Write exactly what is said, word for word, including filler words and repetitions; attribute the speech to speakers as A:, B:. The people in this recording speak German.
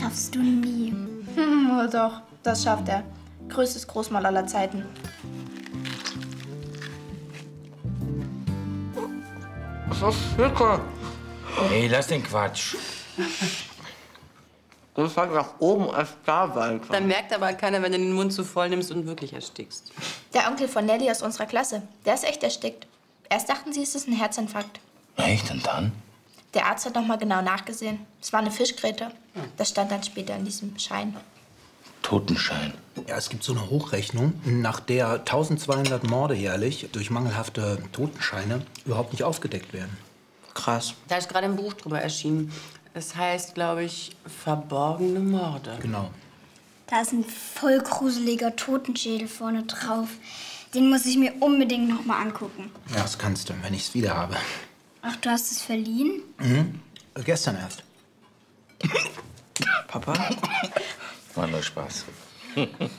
A: schaffst du nie.
B: Hm, doch, das schafft er. Größtes Großmal aller Zeiten.
C: Das ist lecker.
D: Hey, lass den Quatsch.
C: Das hat nach oben erst da weiter.
E: Dann merkt aber keiner, wenn du den Mund zu voll nimmst und wirklich erstickst.
B: Der Onkel von Nelly aus unserer Klasse, der ist echt erstickt. Erst dachten sie, es ist ein Herzinfarkt.
D: Echt? Und dann?
B: Der Arzt hat noch mal genau nachgesehen. Es war eine Fischgräte. Das stand dann später in diesem Schein.
D: Totenschein.
F: Ja, es gibt so eine Hochrechnung, nach der eintausendzweihundert Morde jährlich durch mangelhafte Totenscheine überhaupt nicht aufgedeckt werden.
C: Krass.
E: Da ist gerade ein Buch drüber erschienen. Es heißt, glaube ich, Verborgene Morde.
F: Genau.
A: Da ist ein voll gruseliger Totenschädel vorne drauf. Den muss ich mir unbedingt noch mal angucken.
F: Ja, das kannst du, wenn ich es wieder habe.
A: Ach, du hast es verliehen?
F: Mhm. Gestern erst.
C: Papa?
D: War nur Spaß.